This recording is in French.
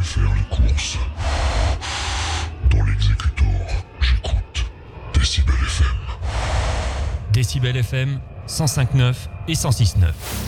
faire les courses. Dans l'exécutor, j'écoute Décibel FM. Décibel FM, 105.9 et 106.9.